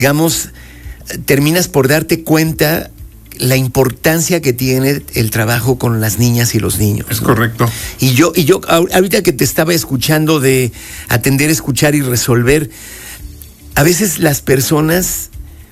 digamos, terminas por darte cuenta la importancia que tiene el trabajo con las niñas y los niños. Es correcto. Y yo ahorita que te estaba escuchando de atender, escuchar y resolver, a veces las personas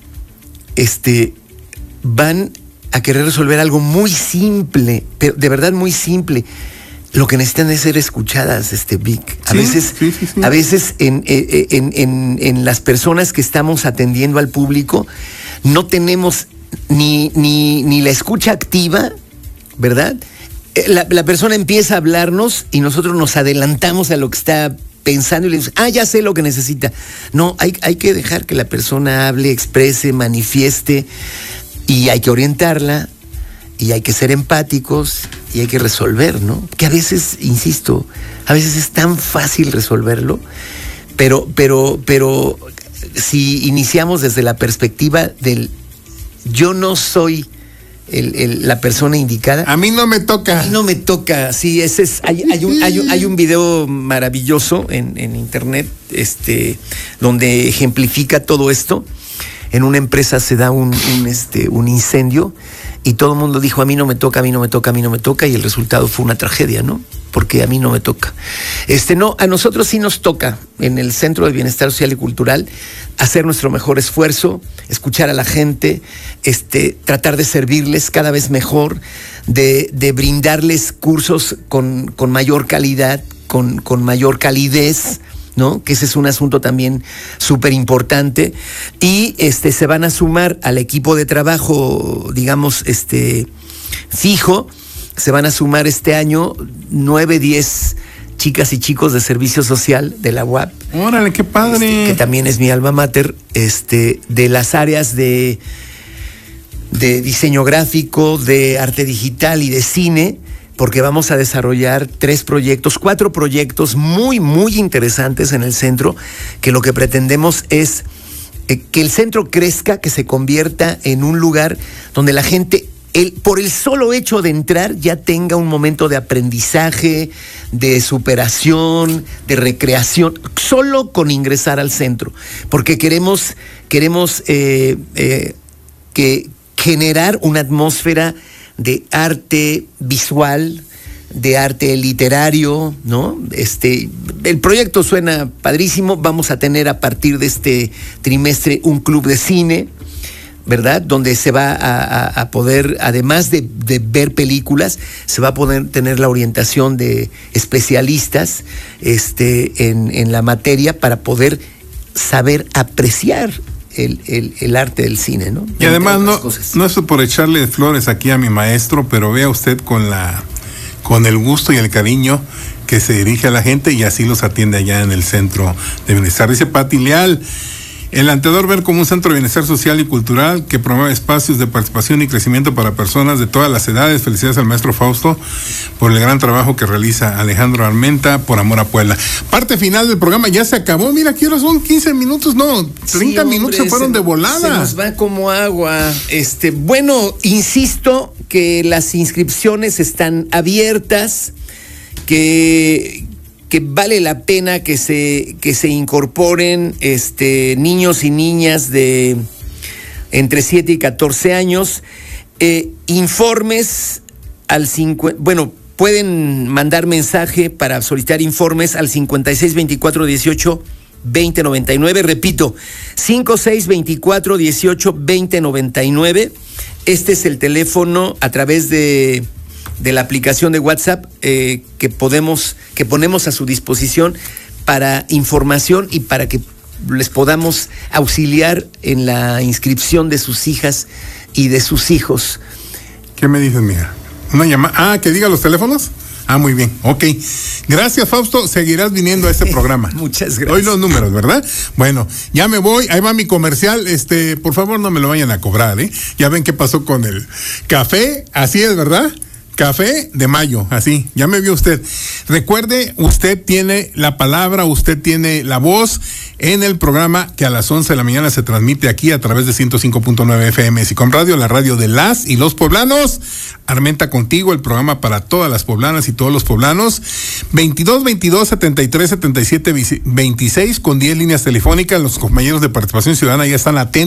van a querer resolver algo muy simple, pero de verdad muy simple. Lo que necesitan es ser escuchadas, Vic. A veces en las personas que estamos atendiendo al público no tenemos ni la escucha activa, ¿verdad? La persona empieza a hablarnos y nosotros nos adelantamos a lo que está pensando y le decimos, ya sé lo que necesita. No, hay que dejar que la persona hable, exprese, manifieste, y hay que orientarla, y hay que ser empáticos, y hay que resolver, ¿no? Que a veces, insisto, a veces es tan fácil resolverlo, pero si iniciamos desde la perspectiva del yo no soy la persona indicada. A mí no me toca. A mí no me toca, sí, hay un video maravilloso en internet, donde ejemplifica todo esto. En una empresa se da un incendio y todo el mundo dijo, a mí no me toca, a mí no me toca, a mí no me toca, y el resultado fue una tragedia, ¿no? Porque a mí no me toca. No, a nosotros sí nos toca, en el Centro de Bienestar Social y Cultural, hacer nuestro mejor esfuerzo, escuchar a la gente, tratar de servirles cada vez mejor, de brindarles cursos con mayor calidad, con mayor calidez, ¿no? Que ese es un asunto también súper importante. Y se van a sumar al equipo de trabajo, digamos, fijo. Se van a sumar este año 9, 10 chicas y chicos de servicio social de la UAP. ¡Órale, qué padre! Que también es mi alma mater, de las áreas de diseño gráfico, de arte digital y de cine, porque vamos a desarrollar 4 proyectos muy, muy interesantes en el centro, que lo que pretendemos es que el centro crezca, que se convierta en un lugar donde la gente, por el solo hecho de entrar, ya tenga un momento de aprendizaje, de superación, de recreación, solo con ingresar al centro, porque queremos generar una atmósfera de arte visual, de arte literario, ¿no? El proyecto suena padrísimo. Vamos a tener a partir de este trimestre un club de cine, ¿verdad? Donde se va a poder, además de ver películas, se va a poder tener la orientación de especialistas en la materia para poder saber apreciar el arte del cine, ¿no? Y además no es por echarle flores aquí a mi maestro, pero vea usted con el gusto y el cariño que se dirige a la gente, y así los atiende allá en el Centro de Bienestar. Dice Pati Leal: el anterior ver como un centro de bienestar social y cultural que promueve espacios de participación y crecimiento para personas de todas las edades. Felicidades al maestro Fausto por el gran trabajo que realiza. Alejandro Armenta, por amor a Puebla. Parte final del programa, ya se acabó. Mira, ¿qué hora son? 15 minutos, no, 30 minutos se fueron de volada. Se nos va como agua. Bueno, insisto que las inscripciones están abiertas, que vale la pena que se incorporen niños y niñas de entre 7 y 14 años. Informes al pueden mandar mensaje para solicitar informes al 5624182099. Repito, 5624182099. Este es el teléfono a través de la aplicación de WhatsApp que ponemos a su disposición para información y para que les podamos auxiliar en la inscripción de sus hijas y de sus hijos. ¿Qué me dices, mija? ¿Una llamada? ¿Que diga los teléfonos? Muy bien, ok. Gracias, Fausto, seguirás viniendo a este programa. Muchas gracias. Hoy los números, ¿verdad? Bueno, ya me voy, ahí va mi comercial, por favor no me lo vayan a cobrar, Ya ven qué pasó con el café, así es, ¿verdad? Café de Mayo, así, ya me vio usted. Recuerde, usted tiene la palabra, usted tiene la voz en el programa que a las 11 de la mañana se transmite aquí a través de 105.9 FM Sicom Radio, la radio de las y los poblanos. Armenta Contigo, el programa para todas las poblanas y todos los poblanos. 22-22-73-77-26 con 10 líneas telefónicas. Los compañeros de Participación Ciudadana ya están atentos